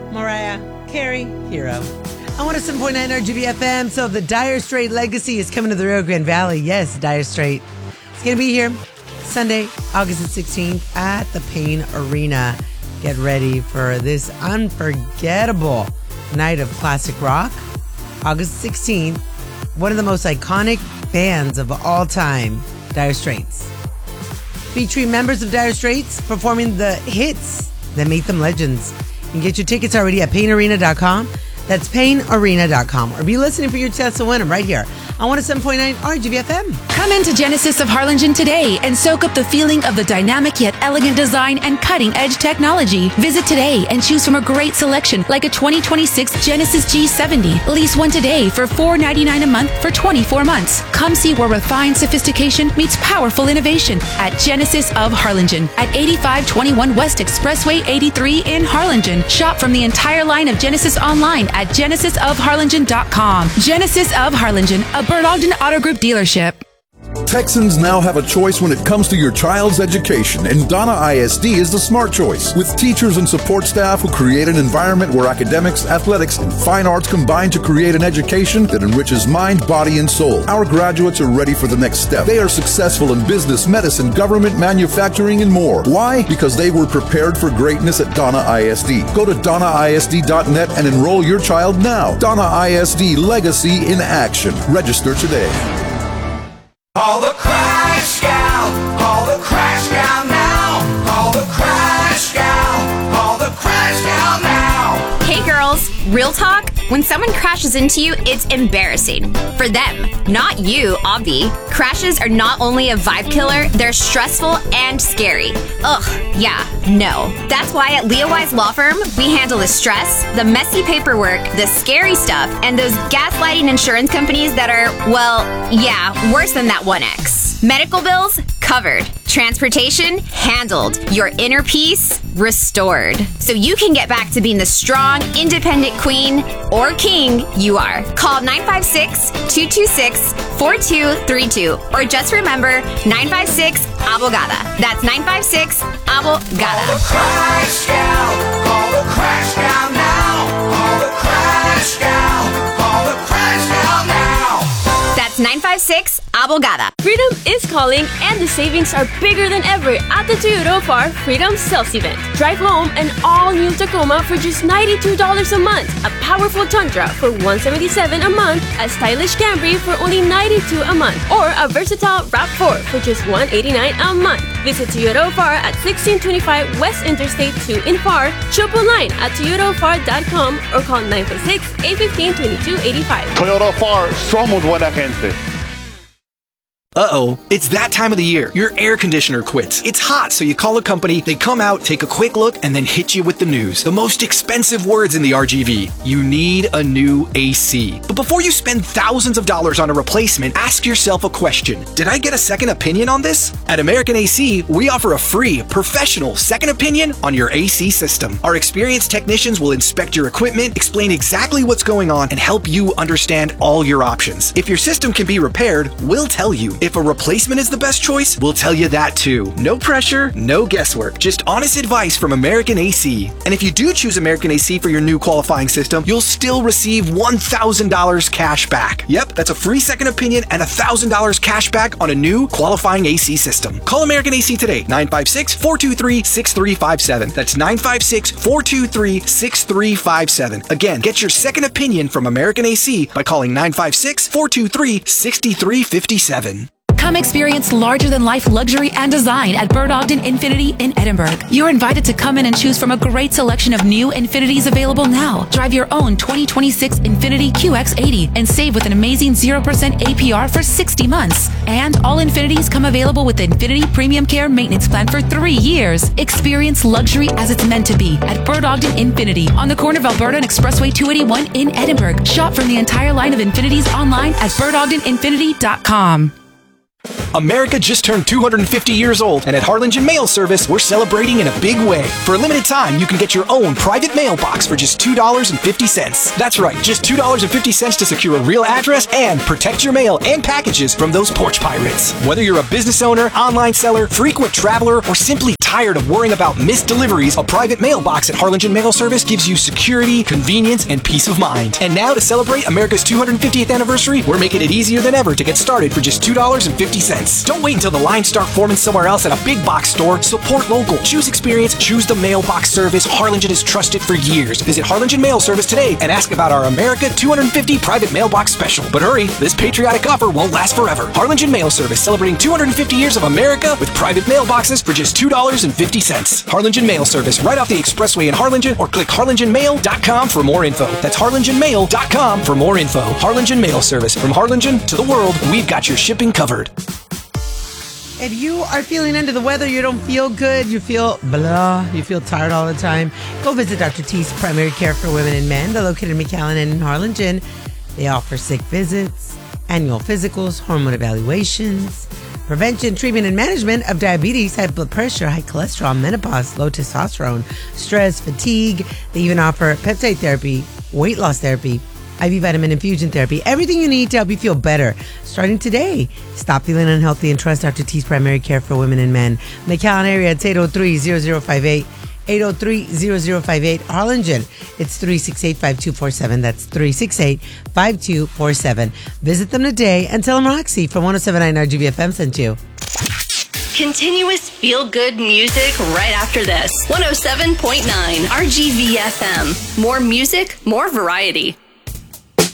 Mariah Carey, Hero. I want a 7.9 RGB FM. So the Dire Straits Legacy is coming to the Rio Grande Valley. Yes, Dire Straits. It's going to be here Sunday, August the 16th at the Payne Arena. Get ready for this unforgettable night of classic rock. August 16th, one of the most iconic bands of all time, Dire Straits. Featuring members of Dire Straits performing the hits that made them legends. You can get your tickets already at paynearena.com. That's paynearena.com. Or be listening for your chance to win them right here. I want a 7.9 RGB FM. Come into Genesis of Harlingen today and soak up the feeling of the dynamic yet elegant design and cutting-edge technology. Visit today and choose from a great selection like a 2026 Genesis G70. Lease one today for $499 a month for 24 months. Come see where refined sophistication meets powerful innovation at Genesis of Harlingen at 8521 West Expressway 83 in Harlingen. Shop from the entire line of Genesis online at genesisofharlingen.com. Genesis of Harlingen, a Bert Ogden Auto Group dealership. Texans now have a choice when it comes to your child's education, and Donna ISD is the smart choice. With teachers and support staff who create an environment where academics, athletics, and fine arts combine to create an education that enriches mind, body, and soul. Our graduates are ready for the next step. They are successful in business, medicine, government, manufacturing, and more. Why? Because they were prepared for greatness at Donna ISD. Go to donnaisd.net and enroll your child now. Donna ISD, Legacy in Action. Register today. Call the Crash Gal, call the Crash Gal now. Call the Crash Gal, call the Crash Gal now. Hey girls, real talk? When someone crashes into you, it's embarrassing. For them, not you, obvi. Crashes are not only a vibe killer, they're stressful and scary. Ugh, yeah, no. That's why at Leo Wise Law Firm, we handle the stress, the messy paperwork, the scary stuff, and those gaslighting insurance companies that are, well, yeah, worse than that 1X. Medical bills? Covered. Transportation? Handled. Your inner peace? Restored. So you can get back to being the strong, independent queen or king you are. Call 956-226-4232 or just remember 956-ABOGADA. That's 956-ABOGADA. Call the Crash Gal. Call the Crash Gal now. Call the Crash Gal. Call the Crash Gal now. That's 956-ABOGADA. Freedom is calling, and the savings are bigger than ever at the Toyota of Our Freedom Sales Event. Drive home an all-new Tacoma for just $92 a month, a powerful Tundra for $177 a month, a stylish Camry for only $92 a month, or a versatile RAV4 for just $189 a month. Visit Toyota of Our at 1625 West Interstate 2 in Far. Shop online at toyotaofar.com or call 956-815-2285. Toyota Far, somos buena gente. Uh-oh, it's that time of the year. Your air conditioner quits. It's hot, so you call a company, they come out, take a quick look, and then hit you with the news. The most expensive words in the RGV. You need a new AC. But before you spend thousands of dollars on a replacement, ask yourself a question. Did I get a second opinion on this? At American AC, we offer a free, professional second opinion on your AC system. Our experienced technicians will inspect your equipment, explain exactly what's going on, and help you understand all your options. If your system can be repaired, we'll tell you. If a replacement is the best choice, we'll tell you that too. No pressure, no guesswork, just honest advice from American AC. And if you do choose American AC for your new qualifying system, you'll still receive $1,000 cash back. Yep, that's a free second opinion and $1,000 cash back on a new qualifying AC system. Call American AC today, 956-423-6357. That's 956-423-6357. Again, get your second opinion from American AC by calling 956-423-6357. Come experience larger-than-life luxury and design at Bert Ogden Infiniti in Edinburgh. You're invited to come in and choose from a great selection of new Infinitis available now. Drive your own 2026 Infiniti QX80 and save with an amazing 0% APR for 60 months. And all Infinitis come available with the Infiniti Premium Care Maintenance Plan for 3 years. Experience luxury as it's meant to be at Bert Ogden Infiniti on the corner of Alberta and Expressway 281 in Edinburgh. Shop from the entire line of Infinitis online at bertogdeninfinity.com. America just turned 250 years old, and at Harlingen Mail Service, we're celebrating in a big way. For a limited time, you can get your own private mailbox for just $2.50. That's right, just $2.50 to secure a real address and protect your mail and packages from those porch pirates. Whether you're a business owner, online seller, frequent traveler, or simply tired of worrying about missed deliveries, a private mailbox at Harlingen Mail Service gives you security, convenience, and peace of mind. And now to celebrate America's 250th anniversary, we're making it easier than ever to get started for just $2.50. Don't wait until the lines start forming somewhere else at a big box store. Support local. Choose experience. Choose the mailbox service Harlingen has trusted for years. Visit Harlingen Mail Service today and ask about our America 250 private mailbox special. But hurry, this patriotic offer won't last forever. Harlingen Mail Service celebrating 250 years of America with private mailboxes for just $2.50. Harlingen Mail Service right off the expressway in Harlingen, or click harlingenmail.com for more info. That's harlingenmail.com for more info. Harlingen Mail Service. From Harlingen to the world, we've got your shipping covered. If you are feeling under the weather, you don't feel good, you feel blah, you feel tired all the time, go visit Dr. T's Primary Care for Women and Men. They're located in McAllen and in Harlingen. They offer sick visits, annual physicals, hormone evaluations, prevention, treatment, and management of diabetes, high blood pressure, high cholesterol, menopause, low testosterone, stress, fatigue. They even offer peptide therapy, weight loss therapy, IV vitamin infusion therapy, everything you need to help you feel better. Starting today, stop feeling unhealthy and trust Dr. T's Primary Care for Women and Men. McAllen area, it's 803-0058. 803-0058. Harlingen, it's 368-5247. That's 368-5247. Visit them today and tell them Roxy from 107.9 RGVFM sent you. Continuous feel-good music right after this. 107.9 RGVFM. More music, more variety.